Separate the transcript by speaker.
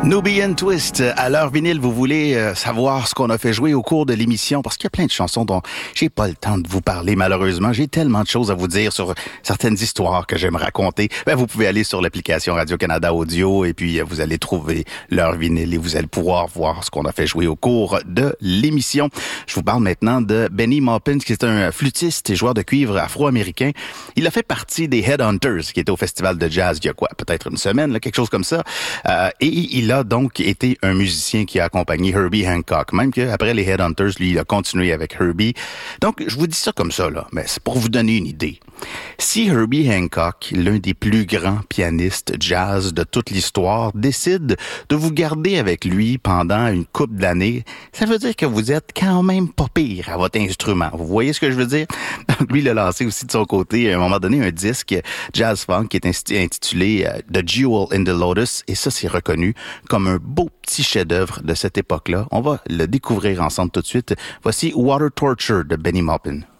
Speaker 1: Nubian Twist, à l'heure vinyle, vous voulez savoir ce qu'on a fait jouer au cours de l'émission, parce qu'il y a plein de chansons dont j'ai pas le temps de vous parler, malheureusement. J'ai tellement de choses à vous dire sur certaines histoires que j'aime raconter. Vous pouvez aller sur l'application Radio-Canada Audio et puis vous allez trouver l'heure vinyle et vous allez pouvoir voir ce qu'on a fait jouer au cours de l'émission. Je vous parle maintenant de Benny Maupin, qui est un flûtiste et joueur de cuivre afro-américain. Il a fait partie des Headhunters, qui étaient au Festival de Jazz il y a peut-être une semaine, là, quelque chose comme ça. Et il a donc été un musicien qui a accompagné Herbie Hancock. Même qu'après les Headhunters, lui, il a continué avec Herbie. Donc, je vous dis ça comme ça, là, mais c'est pour vous donner une idée. Si Herbie Hancock, l'un des plus grands pianistes jazz de toute l'histoire, décide de vous garder avec lui pendant une couple d'années, ça veut dire que vous êtes quand même pas pire à votre instrument. Vous voyez ce que je veux dire? Donc, lui, il a lancé aussi de son côté, à un moment donné, un disque jazz-funk qui est intitulé The Jewel in the Lotus, et ça, c'est reconnu comme un beau petit chef-d'œuvre de cette époque-là. On va le découvrir ensemble tout de suite. Voici Water Torture de Benny Maupin.